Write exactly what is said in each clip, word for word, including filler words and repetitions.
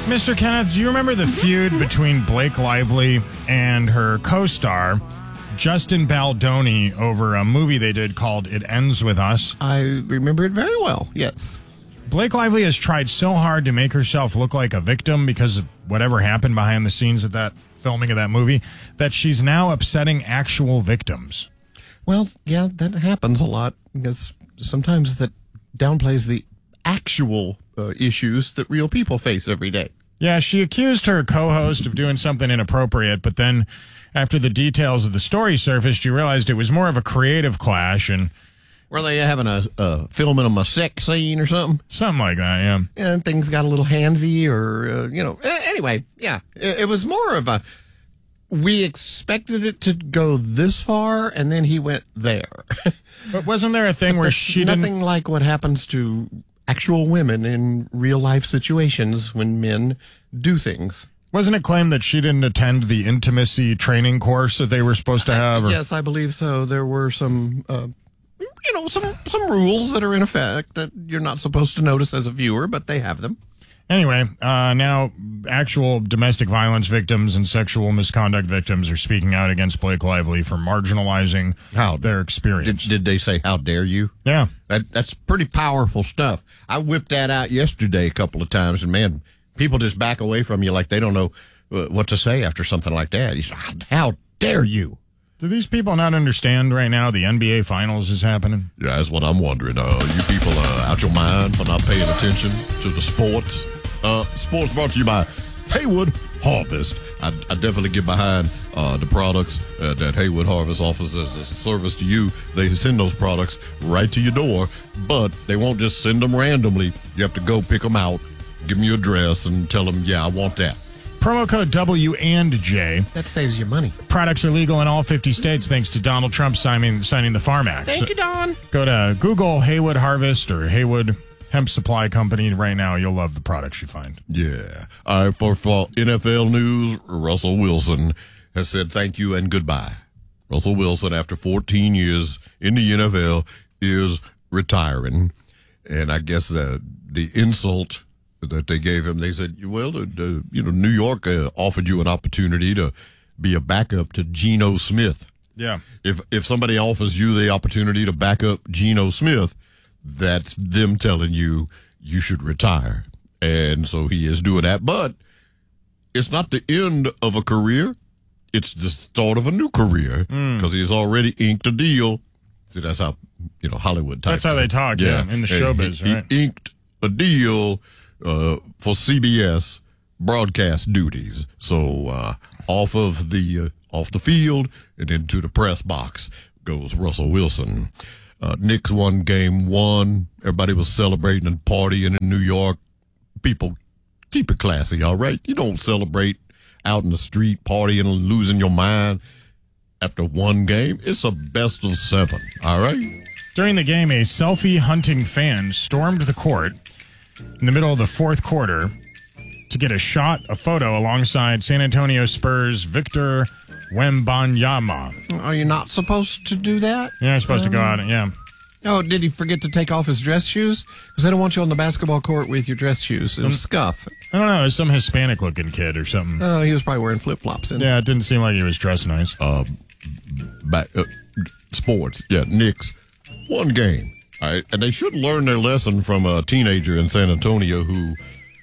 Mister Kenneth, do you remember the feud between Blake Lively and her co-star, Justin Baldoni, over a movie they did called It Ends With Us? I remember it very well, yes. Blake Lively has tried so hard to make herself look like a victim because of whatever happened behind the scenes at that filming of that movie, that she's now upsetting actual victims. Well, yeah, that happens a lot because sometimes that downplays the actual uh, issues that real people face every day. Yeah, she accused her co-host of doing something inappropriate, but then after the details of the story surfaced, you realized it was more of a creative clash. And were they having a uh, filming them a sex scene or something? Something like that, yeah. And things got a little handsy or, uh, you know, anyway, yeah. It, it was more of a, we expected it to go this far, and then he went there. But wasn't there a thing where she nothing didn't... like what happens to actual women in real life situations when men do things. Wasn't it claimed that she didn't attend the intimacy training course that they were supposed to have? Uh, or? Yes, I believe so. There were some, uh, you know, some, some rules that are in effect that you're not supposed to notice as a viewer, but they have them. Anyway, uh, now actual domestic violence victims and sexual misconduct victims are speaking out against Blake Lively for marginalizing How? their experience. Did, did they say, how dare you? Yeah. That, that's pretty powerful stuff. I whipped that out yesterday a couple of times, and man, people just back away from you like they don't know uh, what to say after something like that. You say, how, how dare you? Do these people not understand right now the N B A Finals is happening? Yeah, that's what I'm wondering. Uh, you people uh, out your mind for not paying attention to the sports? Uh, sports brought to you by Haywood Harvest. I, I definitely get behind uh, the products uh, that Haywood Harvest offers as a service to you. They send those products right to your door, but they won't just send them randomly. You have to go pick them out, give them your address, and tell them, yeah, I want that. Promo code W and J. That saves you money. Products are legal in all fifty states thanks to Donald Trump signing, signing the Farm Act. Thank so you, Don. Go to Google Haywood Harvest or Haywood Hemp Supply Company right now. You'll love the products you find. Yeah. All right, for, for N F L news, Russell Wilson has said thank you and goodbye. Russell Wilson, after fourteen years in the N F L, is retiring. And I guess uh, the insult that they gave him, they said, well, the, the, you know, New York uh, offered you an opportunity to be a backup to Geno Smith. Yeah. If if somebody offers you the opportunity to back up Geno Smith, that's them telling you you should retire. And so he is doing that. But it's not the end of a career. It's the start of a new career because mm. he's already inked a deal. See, that's how, you know, Hollywood type. That's how they talk, yeah, yeah in the showbiz, he, right? He inked a deal uh, for C B S broadcast duties. So uh, off of the uh, off the field and into the press box goes Russell Wilson. Uh, Knicks won game one. Everybody was celebrating and partying in New York. People, keep it classy, all right? You don't celebrate out in the street partying and losing your mind after one game. It's a best of seven, all right? During the game, a selfie-hunting fan stormed the court in the middle of the fourth quarter to get a shot, a photo, alongside San Antonio Spurs' Victor Wembanyama. Are you not supposed to do that? You're not supposed um, to go out, yeah. Oh, did he forget to take off his dress shoes? Because I don't want you on the basketball court with your dress shoes. It'll um, scuff. I don't know. It was some Hispanic-looking kid or something. Oh, uh, he was probably wearing flip-flops. Yeah, it didn't seem like he was dressed nice. Uh, back, uh, sports, yeah, Knicks, one game. All right, and they should learn their lesson from a teenager in San Antonio who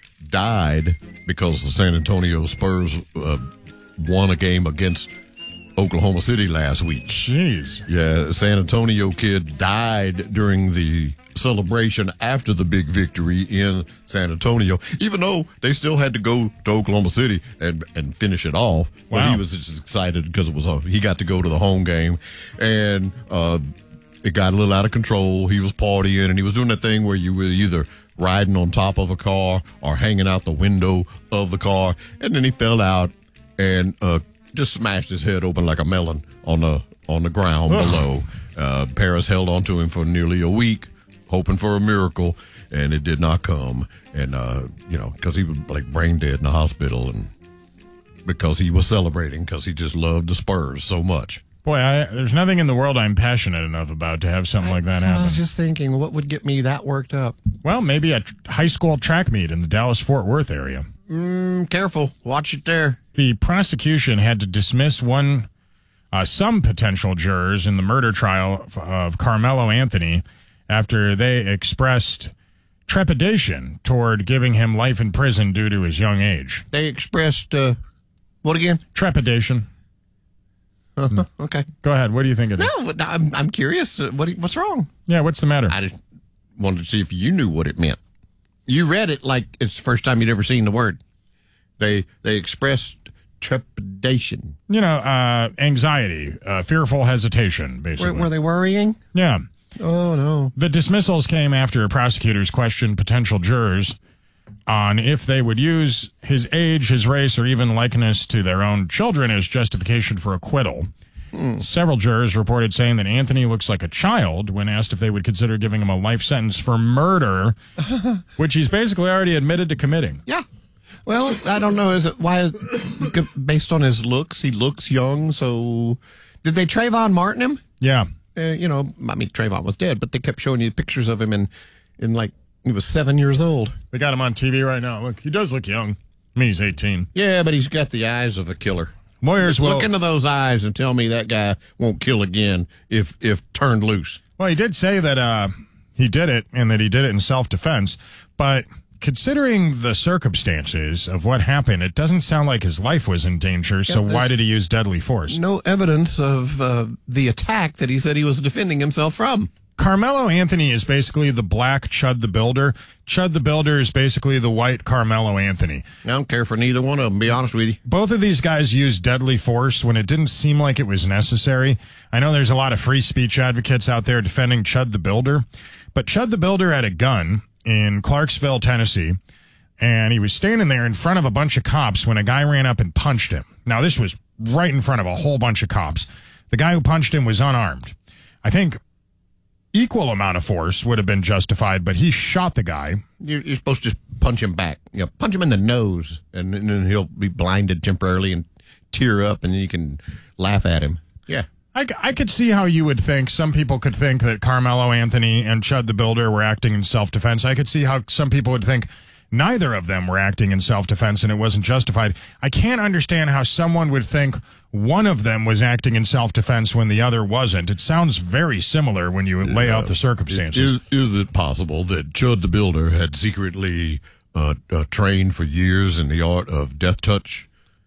died because the San Antonio Spurs uh, won a game against Oklahoma City last week. Jeez. Yeah, San Antonio kid died during the celebration after the big victory in San Antonio, even though they still had to go to Oklahoma City and, and finish it off. Wow. But he was just excited because it was a, he got to go to the home game, and uh, it got a little out of control. He was partying, and he was doing that thing where you were either riding on top of a car or hanging out the window of the car, and then he fell out and uh, just smashed his head open like a melon on the on the ground Ugh. below. Uh, parents held on to him for nearly a week, hoping for a miracle, and it did not come. And uh, you know, because he was like brain dead in the hospital, and because he was celebrating because he just loved the Spurs so much. Boy, I, there's nothing in the world I'm passionate enough about to have something like that so happen. I was just thinking, what would get me that worked up? Well, maybe a tr- high school track meet in the Dallas-Fort Worth area. Mm, careful. Watch it there. The prosecution had to dismiss one, uh, some potential jurors in the murder trial of, of Carmelo Anthony after they expressed trepidation toward giving him life in prison due to his young age. They expressed, uh, what again? Trepidation. Uh, okay. Go ahead. What do you think it is? No, but I'm, I'm curious. Uh, What, what's wrong? Yeah, what's the matter? I just wanted to see if you knew what it meant. You read it like it's the first time you'd ever seen the word. They they expressed trepidation. You know, uh, anxiety, uh, fearful hesitation, basically. Were, were they worrying? Yeah. Oh, no. The dismissals came after prosecutors questioned potential jurors on if they would use his age, his race, or even likeness to their own children as justification for acquittal. Mm. Several jurors reported saying that Anthony looks like a child when asked if they would consider giving him a life sentence for murder, which he's basically already admitted to committing. Yeah. Well, I don't know. Is it why, based on his looks, he looks young? So, did they Trayvon Martin him? Yeah. Uh, you know, I mean, Trayvon was dead, but they kept showing you pictures of him in, in like, he was seven years old. They got him on T V right now. Look, he does look young. I mean, he's eighteen. Yeah, but he's got the eyes of a killer. Lawyers will look into those eyes and tell me that guy won't kill again if if turned loose. Well, he did say that uh, he did it and that he did it in self-defense, but considering the circumstances of what happened, it doesn't sound like his life was in danger, so why did he use deadly force? No evidence of uh, the attack that he said he was defending himself from. Carmelo Anthony is basically the black Chud the Builder. Chud the Builder is basically the white Carmelo Anthony. I don't care for neither one of them, be honest with you. Both of these guys used deadly force when it didn't seem like it was necessary. I know there's a lot of free speech advocates out there defending Chud the Builder, but Chud the Builder had a gun in Clarksville, Tennessee, and he was standing there in front of a bunch of cops when a guy ran up and punched him. Now, this was right in front of a whole bunch of cops. The guy who punched him was unarmed. I think equal amount of force would have been justified, but he shot the guy. You're, you're supposed to just punch him back. You know, punch him in the nose, and, and then he'll be blinded temporarily and tear up, and then you can laugh at him. Yeah. I, I could see how you would think, some people could think that Carmelo Anthony and Chud the Builder were acting in self-defense. I could see how some people would think neither of them were acting in self-defense and it wasn't justified. I can't understand how someone would think one of them was acting in self-defense when the other wasn't. It sounds very similar when you lay Yeah. out the circumstances. Is, is it possible that Chud the Builder had secretly uh, uh, trained for years in the art of death touch?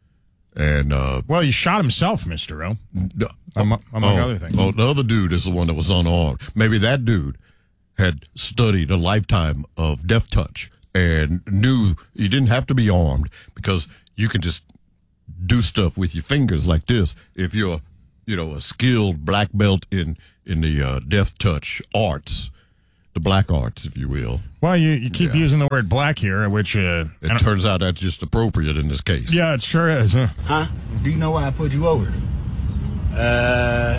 And uh, Well, he shot himself, Mister O, no, among, among oh, other things. Oh, the other dude is the one that was unarmed. Maybe that dude had studied a lifetime of death touch and knew you didn't have to be armed because you can just do stuff with your fingers like this. If you're, you know, a skilled black belt in in the uh, death touch arts, the black arts, if you will. Well, you, you keep Yeah. using the word black here, which... Uh, I It don't- turns out that's just appropriate in this case. yeah, it sure is. Huh? Huh? Do you know why I pulled you over? Uh,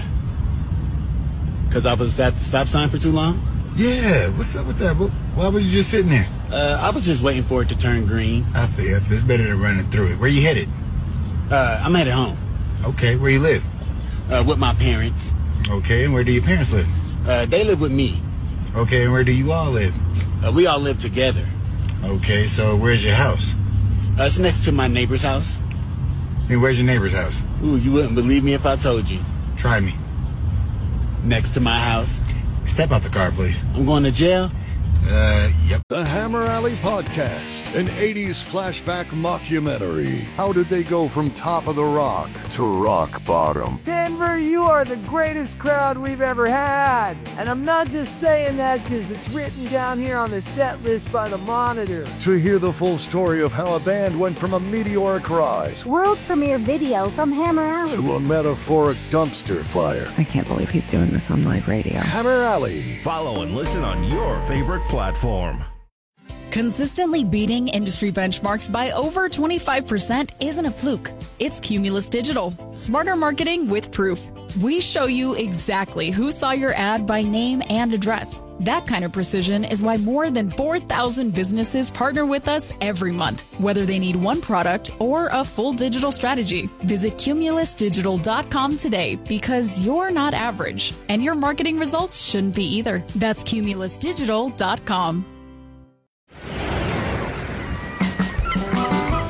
cause I was at the stop sign for too long? Yeah, what's up with that? Wh- Why was you just sitting there? Uh, I was just waiting for it to turn green. I feel it's better than running through it. Where you headed? Uh, I'm headed home, Okay, where you live? uh, with my parents. Okay, and where do your parents live? Uh, they live with me. Okay, and where do you all live? Uh, we all live together. Okay, so where's your house? Uh, it's next to my neighbor's house. And where's your neighbor's house? Ooh, you wouldn't believe me if I told you. Try me. Next to my house. Step out the car, please. I'm going to jail. Uh, yep. The Hammer Alley Podcast, an eighties flashback mockumentary. How did they go from top of the rock to rock bottom? Denver, you are the greatest crowd we've ever had. And I'm not just saying that because it's written down here on the set list by the Monitor. To hear the full story of how a band went from a meteoric rise World premiere video from Hammer Alley. to a metaphoric dumpster fire. I can't believe he's doing this on live radio. Hammer Alley. Follow and listen on your favorite platform. Consistently beating industry benchmarks by over twenty-five percent isn't a fluke. It's Cumulus Digital. Smarter marketing with proof. We show you exactly who saw your ad by name and address. That kind of precision is why more than four thousand businesses partner with us every month, whether they need one product or a full digital strategy. Visit cumulus digital dot com today because you're not average, and your marketing results shouldn't be either. That's cumulus digital dot com.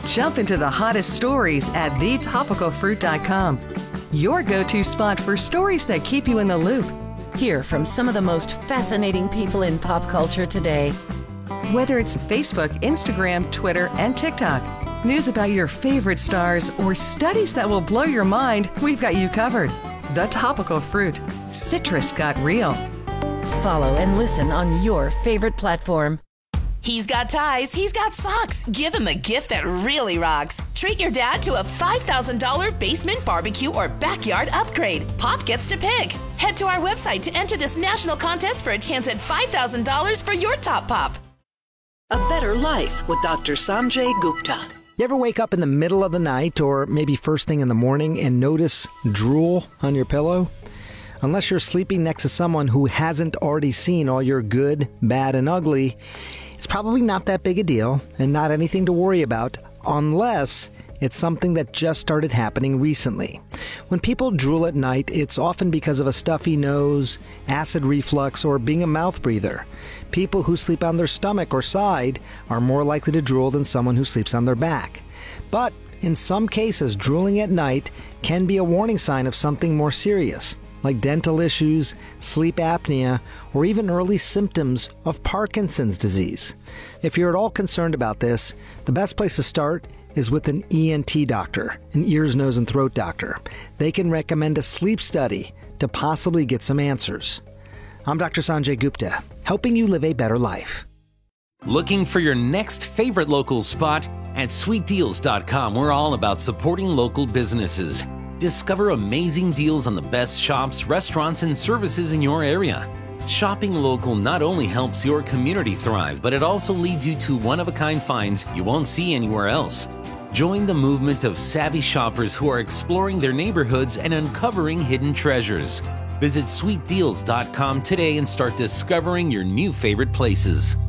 Jump into the hottest stories at the topical fruit dot com. Your go-to spot for stories that keep you in the loop. Hear from some of the most fascinating people in pop culture today. Whether it's Facebook, Instagram, Twitter, and TikTok, news about your favorite stars, or studies that will blow your mind, we've got you covered. The Topical Fruit. Citrus got real. Follow and listen on your favorite platform. He's got ties, he's got socks. Give him a gift that really rocks. Treat your dad to a five thousand dollars basement barbecue or backyard upgrade. Pop gets to pick. Head to our website to enter this national contest for a chance at five thousand dollars for your top pop. A Better Life with Doctor Sanjay Gupta. You ever wake up in the middle of the night or maybe first thing in the morning and notice drool on your pillow? Unless you're sleeping next to someone who hasn't already seen all your good, bad, and ugly, it's probably not that big a deal and not anything to worry about unless it's something that just started happening recently. When people drool at night, it's often because of a stuffy nose, acid reflux, or being a mouth breather. People who sleep on their stomach or side are more likely to drool than someone who sleeps on their back. But in some cases, drooling at night can be a warning sign of something more serious, like dental issues, sleep apnea, or even early symptoms of Parkinson's disease. If you're at all concerned about this, the best place to start is with an E N T doctor, an ears, nose, and throat doctor. They can recommend a sleep study to possibly get some answers. I'm Doctor Sanjay Gupta, helping you live a better life. Looking for your next favorite local spot? At sweet deals dot com, we're all about supporting local businesses. Discover amazing deals on the best shops, restaurants, and services in your area. Shopping local not only helps your community thrive, but it also leads you to one-of-a-kind finds you won't see anywhere else. Join the movement of savvy shoppers who are exploring their neighborhoods and uncovering hidden treasures. Visit sweet deals dot com today and start discovering your new favorite places.